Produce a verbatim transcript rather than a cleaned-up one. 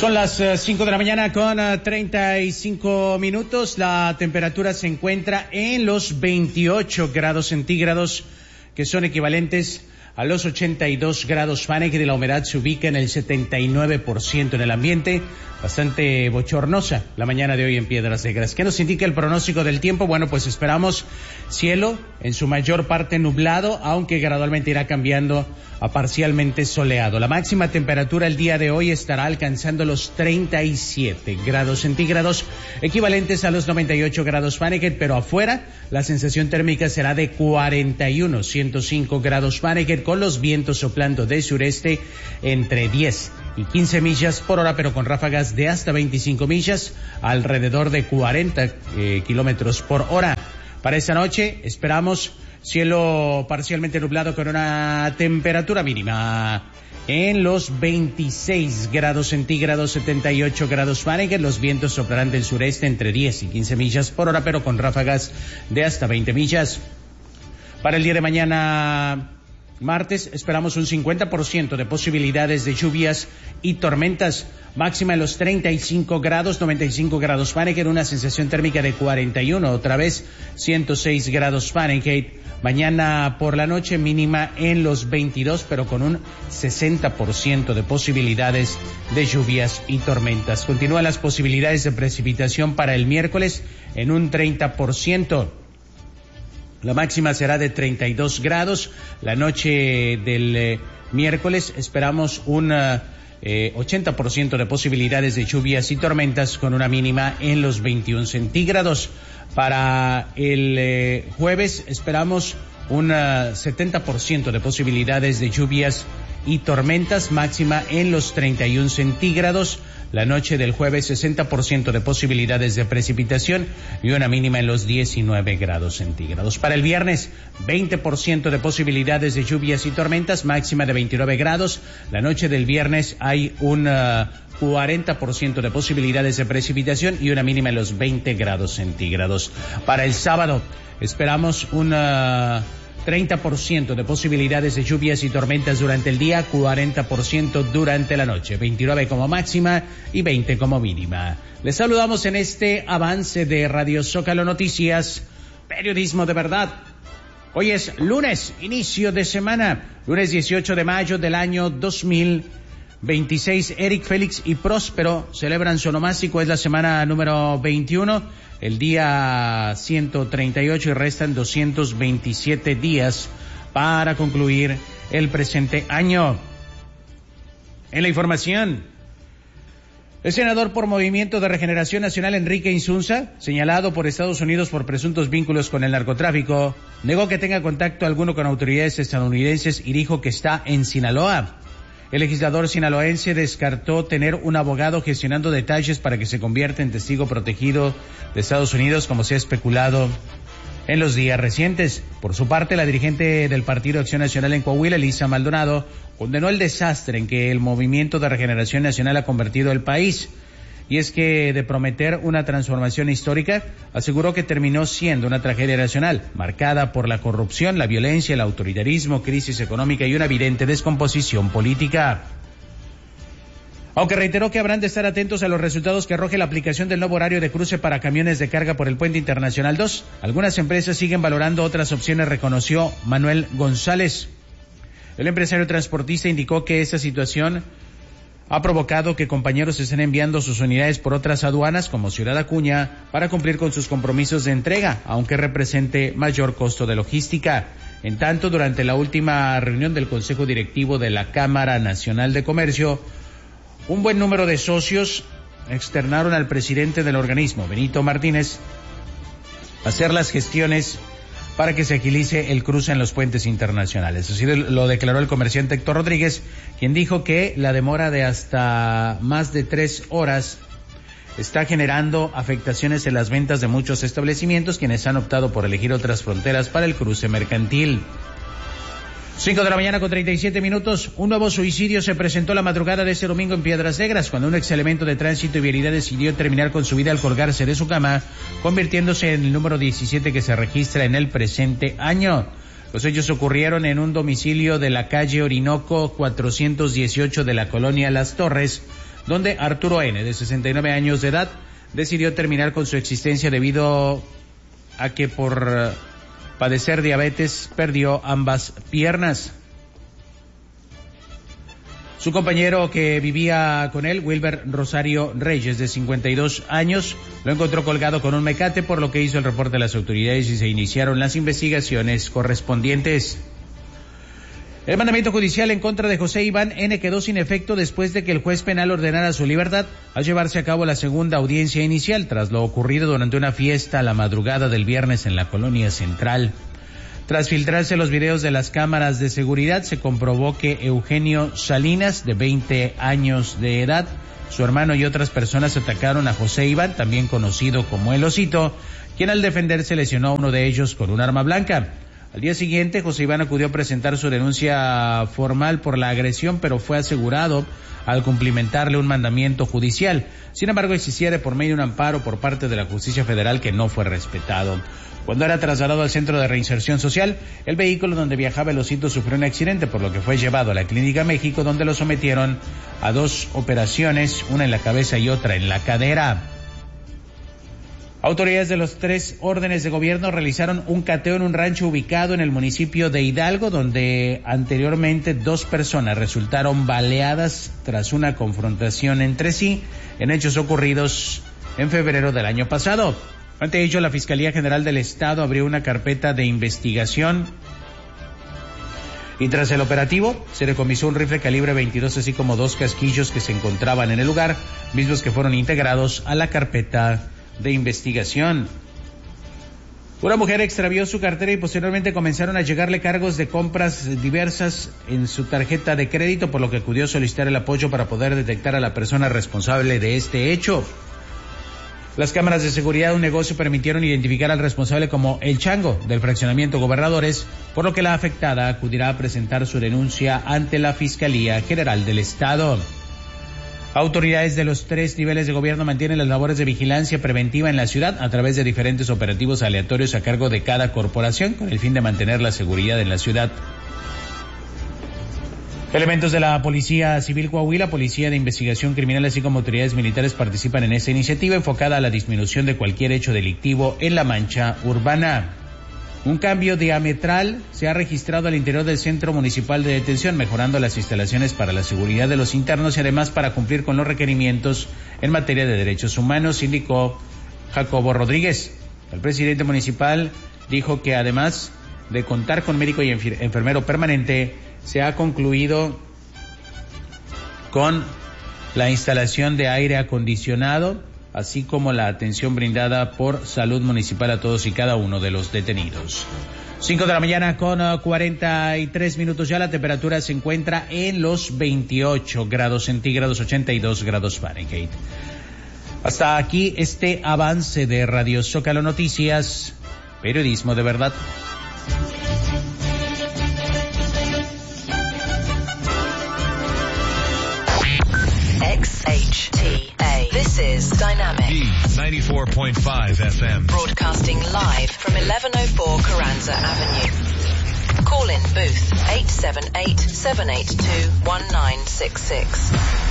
Son las uh, cinco de la mañana con uh, treinta y cinco minutos. La temperatura se encuentra en los veintiocho grados centígrados, que son equivalentes a los ochenta y dos grados Fahrenheit, y la humedad se ubica en el setenta y nueve por ciento en el ambiente. Bastante bochornosa la mañana de hoy en Piedras Negras. ¿Qué nos indica el pronóstico del tiempo? Bueno, pues esperamos cielo en su mayor parte nublado, aunque gradualmente irá cambiando a parcialmente soleado. La máxima temperatura el día de hoy estará alcanzando los treinta y siete grados centígrados, equivalentes a los noventa y ocho grados Fahrenheit, pero afuera la sensación térmica será de cuarenta y uno, ciento cinco grados Fahrenheit, con los vientos soplando de sureste entre diez y quince millas por hora, pero con ráfagas de hasta veinticinco millas, alrededor de cuarenta eh, kilómetros por hora. Para esta noche esperamos cielo parcialmente nublado con una temperatura mínima en los veintiséis grados centígrados, setenta y ocho grados Fahrenheit. Los vientos soplarán del sureste entre diez y quince millas por hora, pero con ráfagas de hasta veinte millas. Para el día de mañana, martes, esperamos un cincuenta por ciento de posibilidades de lluvias y tormentas, máxima en los treinta y cinco grados, noventa y cinco grados Fahrenheit, una sensación térmica de cuarenta y uno, otra vez ciento seis grados Fahrenheit. Mañana por la noche mínima en los veintidós, pero con un sesenta por ciento de posibilidades de lluvias y tormentas. Continúan las posibilidades de precipitación para el miércoles en un treinta por ciento. La máxima será de treinta y dos grados. La noche del eh, miércoles esperamos un eh, ochenta por ciento de posibilidades de lluvias y tormentas, con una mínima en los veintiún centígrados. Para el eh, jueves esperamos un uh, setenta por ciento de posibilidades de lluvias y tormentas, máxima en los treinta y uno centígrados. La noche del jueves, sesenta por ciento de posibilidades de precipitación y una mínima en los diecinueve grados centígrados. Para el viernes, veinte por ciento de posibilidades de lluvias y tormentas, máxima de veintinueve grados. La noche del viernes hay un uh, cuarenta por ciento de posibilidades de precipitación y una mínima en los veinte grados centígrados. Para el sábado, esperamos una treinta por ciento de posibilidades de lluvias y tormentas durante el día, cuarenta por ciento durante la noche, veintinueve como máxima y veinte como mínima. Les saludamos en este avance de Radio Zócalo Noticias, periodismo de verdad. Hoy es lunes, inicio de semana, lunes dieciocho de mayo del año dos mil veintiséis. Eric, Félix y Próspero celebran su onomástico, es la semana número veintiuno, el día ciento treinta y ocho, y restan doscientos veintisiete días para concluir el presente año. En la información, el senador por Movimiento de Regeneración Nacional, Enrique Insunza, señalado por Estados Unidos por presuntos vínculos con el narcotráfico, negó que tenga contacto alguno con autoridades estadounidenses y dijo que está en Sinaloa. El legislador sinaloense descartó tener un abogado gestionando detalles para que se convierta en testigo protegido de Estados Unidos, como se ha especulado en los días recientes. Por su parte, la dirigente del Partido Acción Nacional en Coahuila, Elisa Maldonado, condenó el desastre en que el Movimiento de Regeneración Nacional ha convertido el país. Y es que, de prometer una transformación histórica, aseguró que terminó siendo una tragedia nacional, marcada por la corrupción, la violencia, el autoritarismo, crisis económica y una evidente descomposición política. Aunque reiteró que habrán de estar atentos a los resultados que arroje la aplicación del nuevo horario de cruce para camiones de carga por el Puente Internacional dos, algunas empresas siguen valorando otras opciones, reconoció Manuel González. El empresario transportista indicó que esta situación ha provocado que compañeros estén enviando sus unidades por otras aduanas como Ciudad Acuña para cumplir con sus compromisos de entrega, aunque represente mayor costo de logística. En tanto, durante la última reunión del Consejo Directivo de la Cámara Nacional de Comercio, un buen número de socios externaron al presidente del organismo, Benito Martínez, hacer las gestiones para que se agilice el cruce en los puentes internacionales. Así lo declaró el comerciante Héctor Rodríguez, quien dijo que la demora de hasta más de tres horas está generando afectaciones en las ventas de muchos establecimientos, quienes han optado por elegir otras fronteras para el cruce mercantil. Cinco de la mañana con treinta y siete minutos. Un nuevo suicidio se presentó la madrugada de este domingo en Piedras Negras, cuando un ex elemento de tránsito y vialidad decidió terminar con su vida al colgarse de su cama, convirtiéndose en el número diecisiete que se registra en el presente año. Los hechos ocurrieron en un domicilio de la calle Orinoco cuatrocientos dieciocho de la colonia Las Torres, donde Arturo N., de sesenta y nueve años de edad, decidió terminar con su existencia debido a que por padecer diabetes perdió ambas piernas. Su compañero que vivía con él, Wilber Rosario Reyes, de cincuenta y dos años, lo encontró colgado con un mecate, por lo que hizo el reporte a las autoridades y se iniciaron las investigaciones correspondientes. El mandamiento judicial en contra de José Iván N. quedó sin efecto después de que el juez penal ordenara su libertad al llevarse a cabo la segunda audiencia inicial tras lo ocurrido durante una fiesta a la madrugada del viernes en la colonia Central. Tras filtrarse los videos de las cámaras de seguridad, se comprobó que Eugenio Salinas, de veinte años de edad, su hermano y otras personas atacaron a José Iván, también conocido como El Osito, quien al defenderse lesionó a uno de ellos con un arma blanca. Al día siguiente, José Iván acudió a presentar su denuncia formal por la agresión, pero fue asegurado al cumplimentarle un mandamiento judicial. Sin embargo, existía de por medio un amparo por parte de la Justicia Federal que no fue respetado. Cuando era trasladado al Centro de Reinserción Social, el vehículo donde viajaba El Osito sufrió un accidente, por lo que fue llevado a la Clínica México, donde lo sometieron a dos operaciones, una en la cabeza y otra en la cadera. Autoridades de los tres órdenes de gobierno realizaron un cateo en un rancho ubicado en el municipio de Hidalgo, donde anteriormente dos personas resultaron baleadas tras una confrontación entre sí en hechos ocurridos en febrero del año pasado. Ante ello, la Fiscalía General del Estado abrió una carpeta de investigación y tras el operativo se decomisó un rifle calibre veintidós así como dos casquillos que se encontraban en el lugar, mismos que fueron integrados a la carpeta de investigación. Una mujer extravió su cartera y posteriormente comenzaron a llegarle cargos de compras diversas en su tarjeta de crédito, por lo que acudió a solicitar el apoyo para poder detectar a la persona responsable de este hecho. Las cámaras de seguridad de un negocio permitieron identificar al responsable como El Chango del fraccionamiento Gobernadores, por lo que la afectada acudirá a presentar su denuncia ante la Fiscalía General del Estado. Autoridades de los tres niveles de gobierno mantienen las labores de vigilancia preventiva en la ciudad a través de diferentes operativos aleatorios a cargo de cada corporación con el fin de mantener la seguridad en la ciudad. Elementos de la Policía Civil Coahuila, Policía de Investigación Criminal, así como autoridades militares participan en esta iniciativa enfocada a la disminución de cualquier hecho delictivo en la mancha urbana. Un cambio diametral se ha registrado al interior del Centro Municipal de Detención, mejorando las instalaciones para la seguridad de los internos y además para cumplir con los requerimientos en materia de derechos humanos, indicó Jacobo Rodríguez. El presidente municipal dijo que además de contar con médico y enfermero permanente, se ha concluido con la instalación de aire acondicionado, así como la atención brindada por Salud Municipal a todos y cada uno de los detenidos. Cinco de la mañana con cuarenta y tres minutos ya, la temperatura se encuentra en los veintiocho grados centígrados, ochenta y dos grados Fahrenheit. Hasta aquí este avance de Radio Zócalo Noticias, periodismo de verdad. X H T A. This is Dynamic D ninety-four point five F M. Broadcasting live from eleven oh four Carranza Avenue. Call in booth eight seven eight, seven eight two, one nine six six.